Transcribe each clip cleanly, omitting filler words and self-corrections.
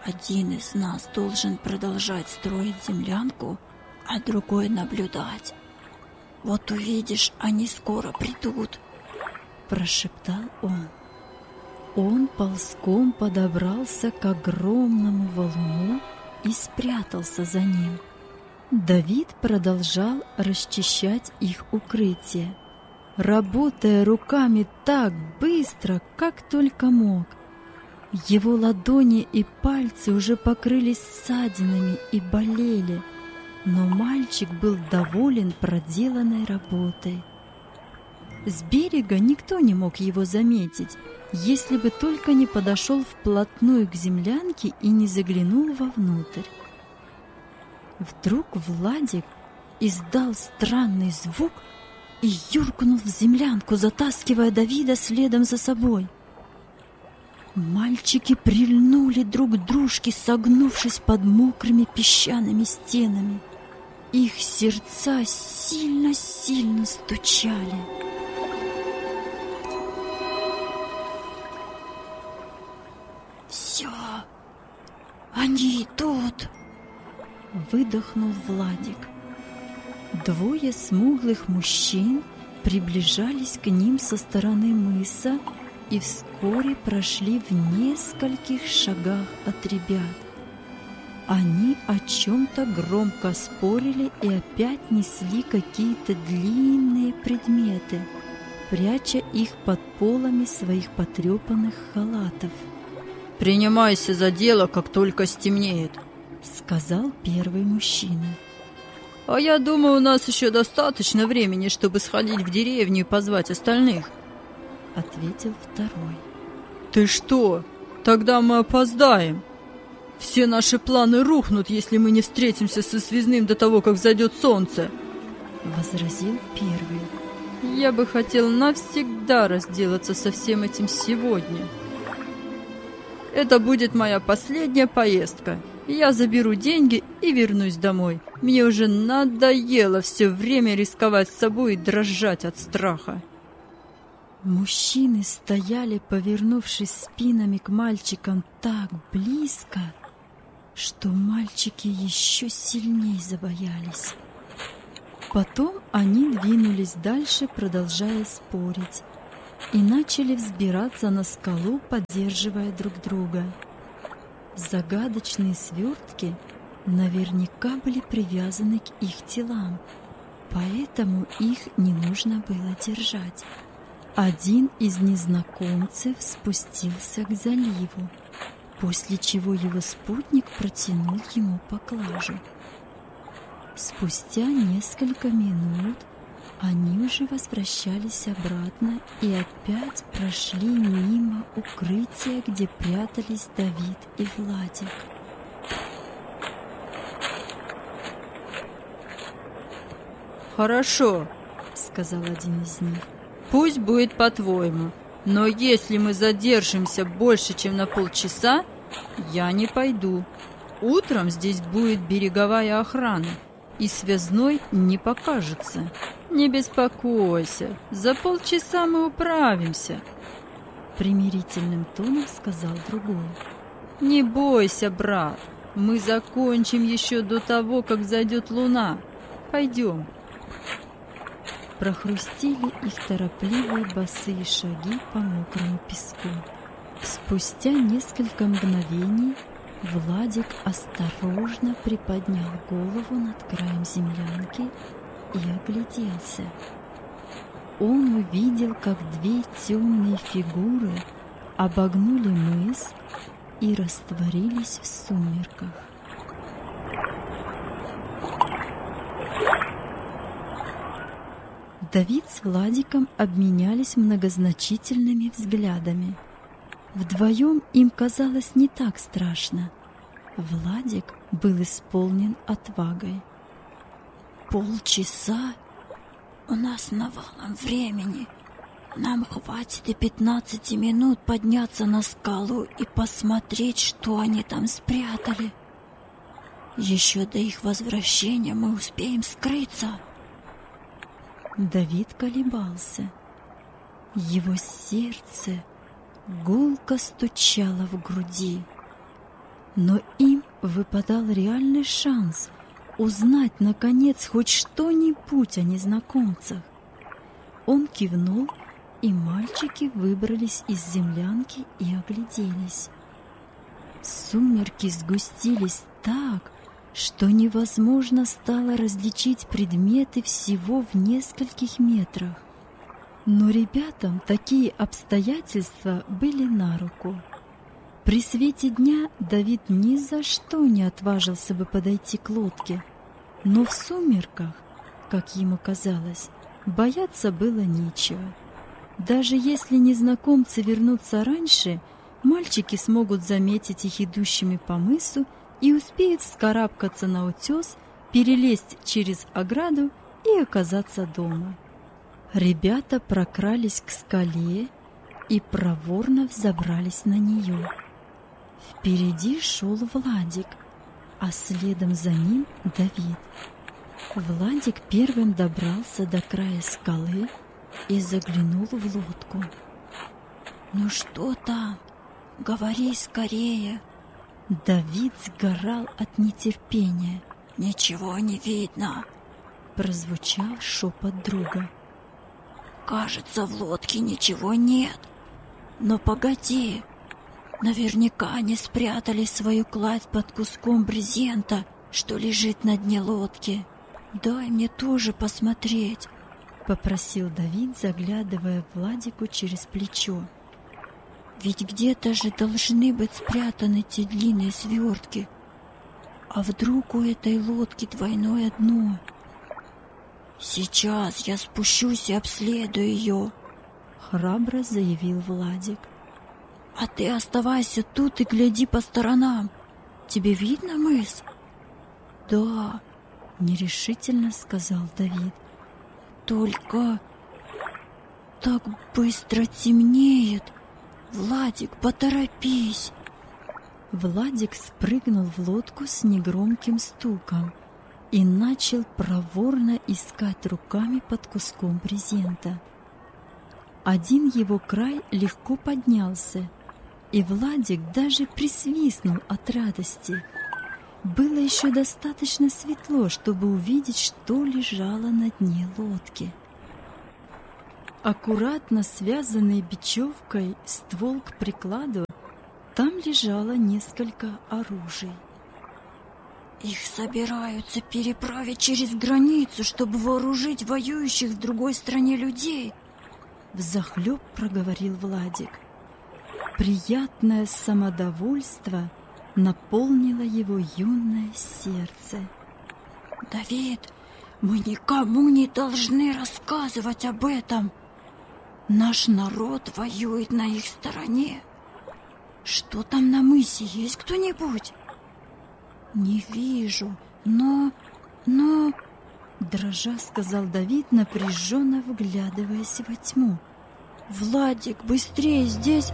один из нас должен продолжать строить землянку, а другой наблюдать. Вот увидишь, они скоро придут, прошептал он. Он ползком подобрался к огромному валуну и спрятался за ним. Давид продолжал расчищать их укрытие, работая руками так быстро, как только мог. Его ладони и пальцы уже покрылись ссадинами и болели, но мальчик был доволен проделанной работой. С берега никто не мог его заметить, если бы только не подошел вплотную к землянке и не заглянул вовнутрь. Вдруг Владик издал странный звук и юркнул в землянку, затаскивая Давида следом за собой. Мальчики прильнули друг к дружке, согнувшись под мокрыми песчаными стенами. Их сердца сильно-сильно стучали. «Все, они идут!» — выдохнул Владик. Двое смуглых мужчин приближались к ним со стороны мыса и вскоре прошли в нескольких шагах от ребят. Они о чем-то громко спорили и опять несли какие-то длинные предметы, пряча их под полами своих потрепанных халатов. «Принимайся за дело, как только стемнеет», — сказал первый мужчина. «А я думаю, у нас еще достаточно времени, чтобы сходить в деревню и позвать остальных», — ответил второй. «Ты что? Тогда мы опоздаем. Все наши планы рухнут, если мы не встретимся со связным до того, как взойдет солнце», — возразил первый. «Я бы хотел навсегда разделаться со всем этим сегодня. Это будет моя последняя поездка. Я заберу деньги и вернусь домой. Мне уже надоело все время рисковать собой и дрожать от страха». Мужчины стояли, повернувшись спинами к мальчикам так близко, что мальчики еще сильнее забоялись. Потом они двинулись дальше, продолжая спорить, и начали взбираться на скалу, поддерживая друг друга. Загадочные свертки наверняка были привязаны к их телам, поэтому их не нужно было держать. Один из незнакомцев спустился к заливу, после чего его спутник протянул ему поклажу. Спустя несколько минут они уже возвращались обратно и опять прошли мимо укрытия, где прятались Давид и Владик. «Хорошо», — сказал один из них. «Пусть будет по-твоему, но если мы задержимся больше, чем на полчаса, я не пойду. Утром здесь будет береговая охрана, и связной не покажется. Не беспокойся, за полчаса мы управимся», — примирительным тоном сказал другой. «Не бойся, брат, мы закончим еще до того, как взойдет луна. Пойдем». Прохрустели их торопливые босые шаги по мокрому песку. Спустя несколько мгновений Владик осторожно приподнял голову над краем землянки и огляделся. Он увидел, как две темные фигуры обогнули мыс и растворились в сумерках. Давид с Владиком обменялись многозначительными взглядами. Вдвоем им казалось не так страшно. Владик был исполнен отвагой. «Полчаса? У нас навалом времени. Нам хватит и 15 минут подняться на скалу и посмотреть, что они там спрятали. Еще до их возвращения мы успеем скрыться». Давид колебался. Его сердце гулко стучало в груди. Но им выпадал реальный шанс узнать, наконец, хоть что-нибудь о незнакомцах. Он кивнул, и мальчики выбрались из землянки и огляделись. Сумерки сгустились так, что невозможно стало различить предметы всего в нескольких метрах. Но ребятам такие обстоятельства были на руку. При свете дня Давид ни за что не отважился бы подойти к лодке, но в сумерках, как ему казалось, бояться было нечего. Даже если незнакомцы вернутся раньше, мальчики смогут заметить их идущими по мысу и успеют вскарабкаться на утес, перелезть через ограду и оказаться дома. Ребята прокрались к скале и проворно взобрались на нее. Впереди шел Владик, а следом за ним Давид. Владик первым добрался до края скалы и заглянул в лодку. «Ну что там? Говори скорее!» Давид сгорал от нетерпения. «Ничего не видно!» Прозвучал шепот друга. «Кажется, в лодке ничего нет. Но погоди! Наверняка они спрятали свою кладь под куском брезента, что лежит на дне лодки. Дай мне тоже посмотреть!» Попросил Давид, заглядывая Владику через плечо. «Ведь где-то же должны быть спрятаны те длинные свертки. А вдруг у этой лодки двойное дно? Сейчас я спущусь и обследую ее!» Храбро заявил Владик. «А ты оставайся тут и гляди по сторонам. Тебе видно мыс?» «Да», — нерешительно сказал Давид. «Только так быстро темнеет. Владик, поторопись!» Владик спрыгнул в лодку с негромким стуком и начал проворно искать руками под куском брезента. Один его край легко поднялся, и Владик даже присвистнул от радости. Было еще достаточно светло, чтобы увидеть, что лежало на дне лодки. Аккуратно связанный бечевкой ствол к прикладу, там лежало несколько оружий. «Их собираются переправить через границу, чтобы вооружить воюющих в другой стране людей», — взахлеб проговорил Владик. Приятное самодовольство наполнило его юное сердце. «Давид, мы никому не должны рассказывать об этом. Наш народ воюет на их стороне. Что там на мысе, есть кто-нибудь?» «Не вижу, но...» Дрожа сказал Давид, напряженно вглядываясь во тьму. «Владик, быстрее, здесь...»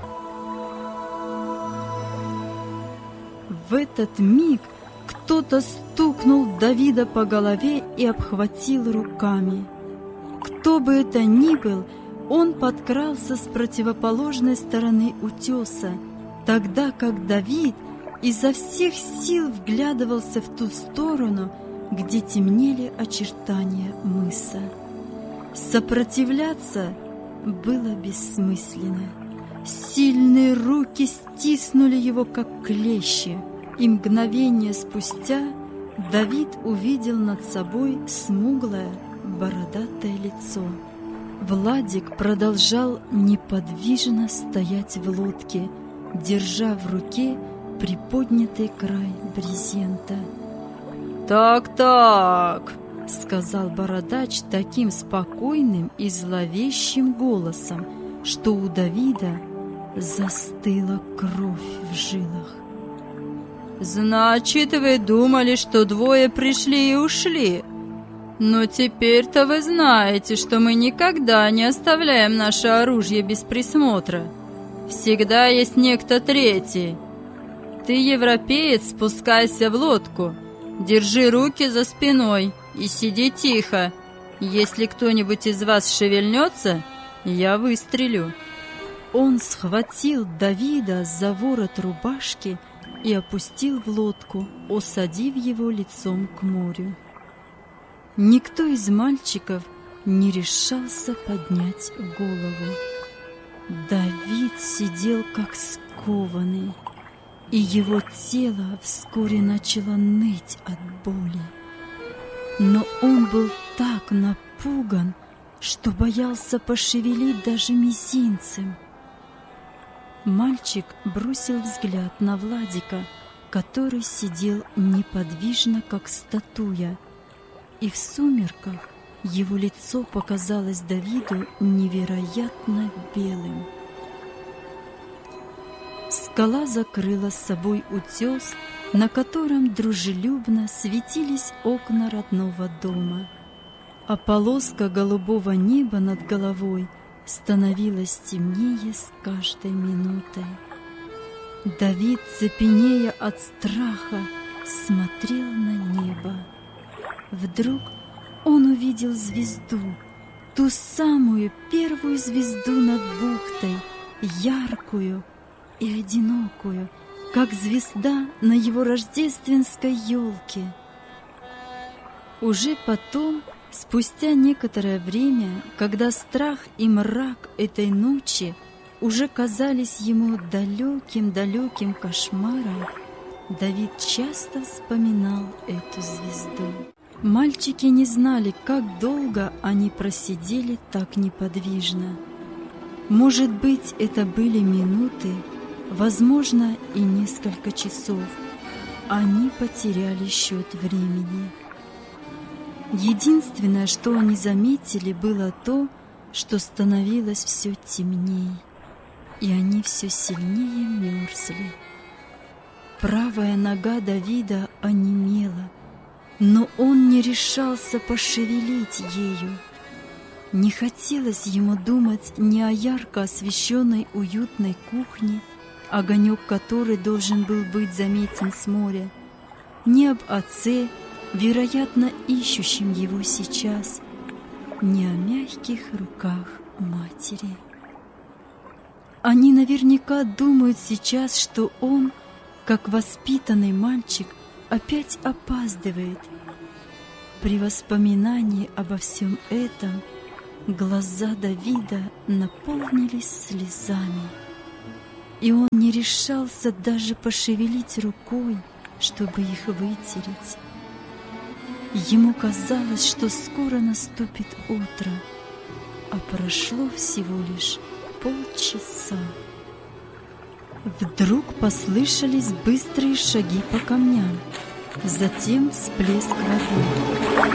В этот миг кто-то стукнул Давида по голове и обхватил руками. Кто бы это ни был, он подкрался с противоположной стороны утеса, тогда как Давид изо всех сил вглядывался в ту сторону, где темнели очертания мыса. Сопротивляться было бессмысленно. Сильные руки стиснули его, как клещи, и мгновение спустя Давид увидел над собой смуглое, бородатое лицо. Владик продолжал неподвижно стоять в лодке, держа в руке приподнятый край брезента. «Так», — сказал бородач таким спокойным и зловещим голосом, что у Давида застыла кровь в жилах. «Значит, вы думали, что двое пришли и ушли. Но теперь-то вы знаете, что мы никогда не оставляем наше оружие без присмотра. Всегда есть некто третий. Ты, европеец, спускайся в лодку, держи руки за спиной и сиди тихо. Если кто-нибудь из вас шевельнется, я выстрелю». Он схватил Давида за ворот рубашки и опустил в лодку, осадив его лицом к морю. Никто из мальчиков не решался поднять голову. Давид сидел как скованный, и его тело вскоре начало ныть от боли. Но он был так напуган, что боялся пошевелить даже мизинцем. Мальчик бросил взгляд на Владика, который сидел неподвижно, как статуя, и в сумерках его лицо показалось Давиду невероятно белым. Скала закрыла с собой утес, на котором дружелюбно светились окна родного дома, а полоска голубого неба над головой становилась темнее с каждой минутой. Давид, цепенея от страха, смотрел на небо. Вдруг он увидел звезду, ту самую первую звезду над бухтой, яркую и одинокую, как звезда на его рождественской елке. Уже потом, спустя некоторое время, когда страх и мрак этой ночи уже казались ему далеким-далеким кошмаром, Давид часто вспоминал эту звезду. Мальчики не знали, как долго они просидели так неподвижно. Может быть, это были минуты, возможно, и несколько часов. Они потеряли счет времени. Единственное, что они заметили, было то, что становилось все темней, и они все сильнее мерзли. Правая нога Давида онемела, но он не решался пошевелить ею. Не хотелось ему думать ни о ярко освещенной уютной кухне, огонек которой должен был быть заметен с моря, ни об отце, вероятно, ищущем его сейчас, ни о мягких руках матери. Они наверняка думают сейчас, что он, как воспитанный мальчик, опять опаздывает. При воспоминании обо всем этом глаза Давида наполнились слезами, и он не решался даже пошевелить рукой, чтобы их вытереть. Ему казалось, что скоро наступит утро, а прошло всего лишь полчаса. Вдруг послышались быстрые шаги по камням, затем всплеск воды.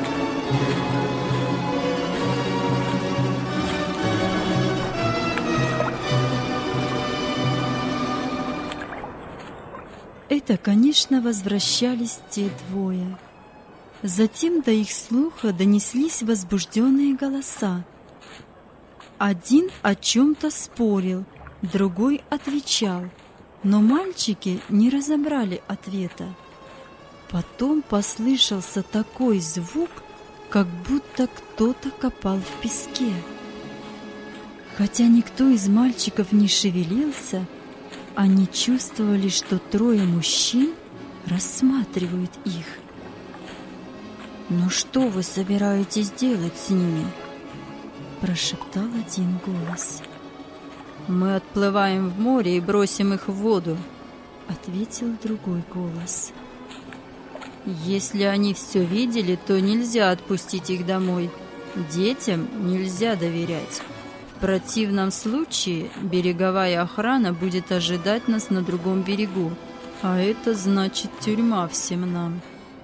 Это, конечно, возвращались те двое. Затем до их слуха донеслись возбужденные голоса. Один о чем-то спорил, другой отвечал, но мальчики не разобрали ответа. Потом послышался такой звук, как будто кто-то копал в песке. Хотя никто из мальчиков не шевелился, они чувствовали, что трое мужчин рассматривают их. «Ну что вы собираетесь делать с ними?» – прошептал один голос. «Мы отплываем в море и бросим их в воду», – ответил другой голос. «Если они все видели, то нельзя отпустить их домой. Детям нельзя доверять. В противном случае береговая охрана будет ожидать нас на другом берегу, а это значит тюрьма всем нам».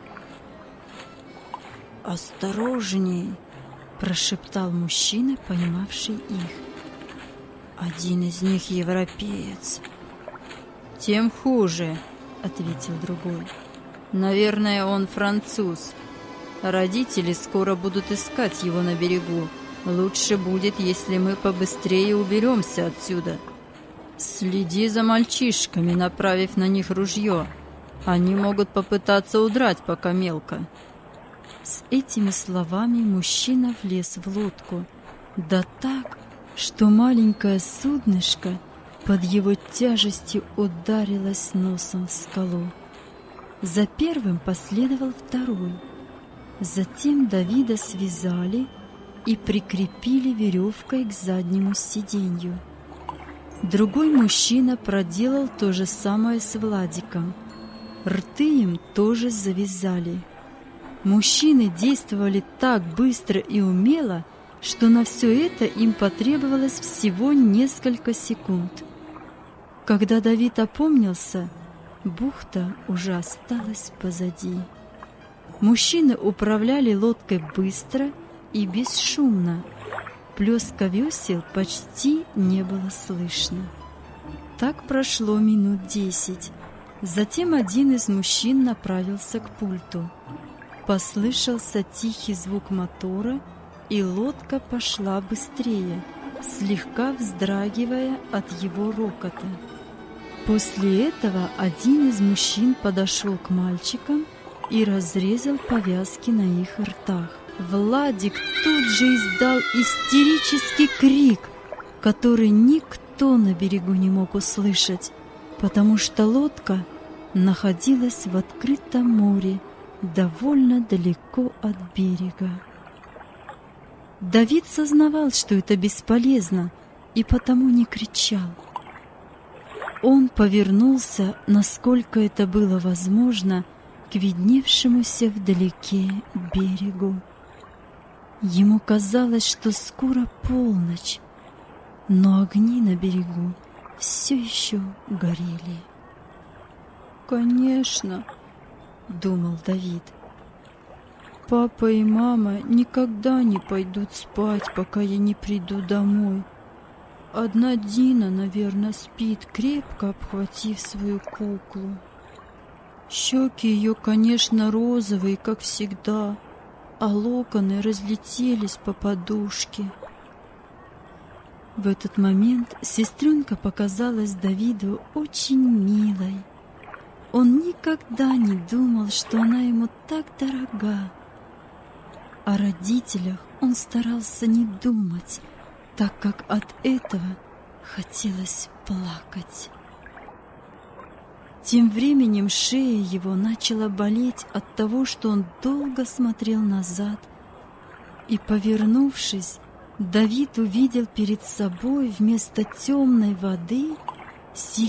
«Осторожней!» – прошептал мужчина, поймавший их. «Один из них европеец». «Тем хуже», – ответил другой. «Наверное, он француз. Родители скоро будут искать его на берегу. Лучше будет, если мы побыстрее уберемся отсюда. Следи за мальчишками, направив на них ружье. Они могут попытаться удрать, пока мелко». С этими словами мужчина влез в лодку, да так, что маленькое суднышко под его тяжестью ударилась носом в скалу. За первым последовал второй. Затем Давида связали и прикрепили веревкой к заднему сиденью. Другой мужчина проделал то же самое с Владиком. Рты им тоже завязали. Мужчины действовали так быстро и умело, что на все это им потребовалось всего несколько секунд. Когда Давид опомнился, бухта уже осталась позади. Мужчины управляли лодкой быстро и бесшумно. Плеска весел почти не было слышно. Так прошло минут 10. Затем один из мужчин направился к пульту. Послышался тихий звук мотора, и лодка пошла быстрее, слегка вздрагивая от его рокота. После этого один из мужчин подошел к мальчикам и разрезал повязки на их ртах. Владик тут же издал истерический крик, который никто на берегу не мог услышать, потому что лодка находилась в открытом море, довольно далеко от берега. Давид сознавал, что это бесполезно, и потому не кричал. Он повернулся, насколько это было возможно, к видневшемуся вдалеке берегу. Ему казалось, что скоро полночь, но огни на берегу все еще горели. «Конечно», — думал Давид, — «папа и мама никогда не пойдут спать, пока я не приду домой. Одна Дина, наверное, спит, крепко обхватив свою куклу. Щеки ее, конечно, розовые, как всегда, а локоны разлетелись по подушке». В этот момент сестренка показалась Давиду очень милой. Он никогда не думал, что она ему так дорога. О родителях он старался не думать, так как от этого хотелось плакать. Тем временем шея его начала болеть от того, что он долго смотрел назад, и, повернувшись, Давид увидел перед собой вместо темной воды